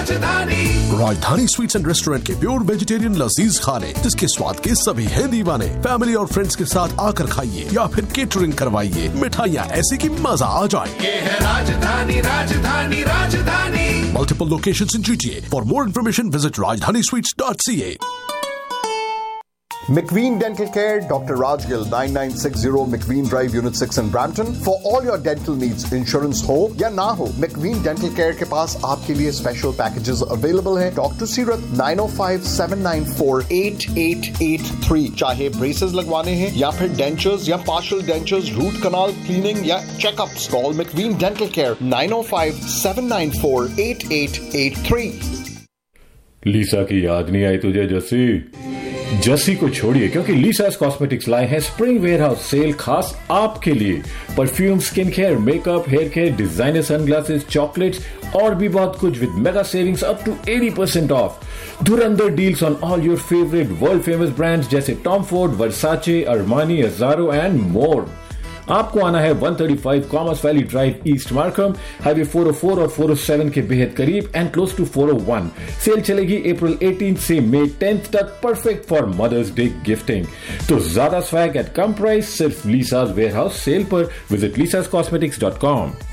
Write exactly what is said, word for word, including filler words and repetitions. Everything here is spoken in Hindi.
राजधानी। राजधानी स्वीट्स एंड रेस्टोरेंट के प्योर वेजिटेरियन लजीज खाने, जिसके स्वाद के सभी हैं दीवाने। फैमिली और फ्रेंड्स के साथ आकर खाइए या फिर केटरिंग करवाइए। मिठाइयाँ ऐसी कि मजा आ जाए। ये है राजधानी, राजधानी, राजधानी। Multiple locations in G T A. For more information, visit rajdhani sweets dot c a. McVean Dental Care, Doctor Raj Gill, ninety-nine sixty McVean Drive, Unit six in Brampton. For all your dental needs, insurance हो या ना हो, McVean Dental Care के पास आपके लिए special packages available हैं. Talk to Sirat nine oh five, seven nine four, eight eight eight three. चाहे braces लगवाने हैं या फिर dentures या partial dentures, root canal cleaning या checkups, call McVean Dental Care nine oh five, seven nine four, eight eight eight three. लीसा की याद नहीं आई तुझे जस्सी? जस्सी को छोड़िए, क्योंकि लीसास कॉस्मेटिक्स लाए हैं स्प्रिंग वेयरहाउस सेल खास आपके लिए। Perfume, skin care, makeup, hair care, designer sunglasses, chocolates और भी बहुत कुछ with mega savings up to eighty percent of. Dhurandhar deals on all your favourite world famous brands जैसे Tom Ford, Versace, Armani, अजारो and more. आपको आना है one thirty-five commerce valley drive, east Markham, highway four oh four और four oh seven के बेहद करीब and close to four oh one। Cell चलेगी अप्रैल eighteenth से मई tenth तक, perfect for mothers day gifting. तो ज्यादा स्वैग एट कम प्राइस सिर्फ लीसास वेयरहाउस सेल पर। Visit लीसास cosmetics dot com.